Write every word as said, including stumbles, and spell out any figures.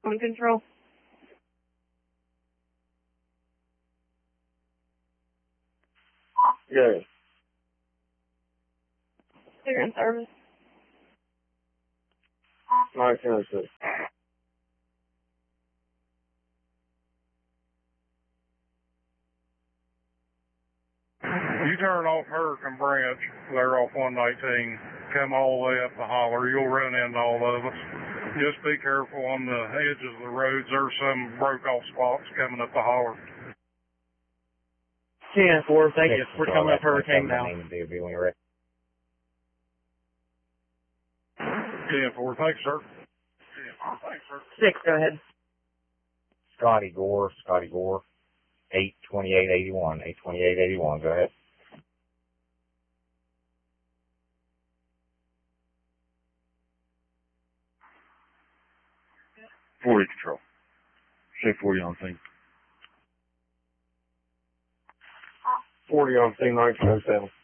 On control. Good. Clear in service. nine ten oh six. You turn off Hurricane Branch, there off one nineteen, come all the way up the holler, you'll run into all of us. Just be careful on the edges of the roads, there's some broke off spots coming up the holler. ten four, thank you. We're coming up Hurricane now. ten four, thanks, sir. ten four, thanks, sir. Six, go ahead. Scotty Gore, Scotty Gore, eight twenty-eight eighty-one, eight twenty-eight eighty-one, go ahead. forty control. Say forty on thing. forty on scene, nineteen oh seven.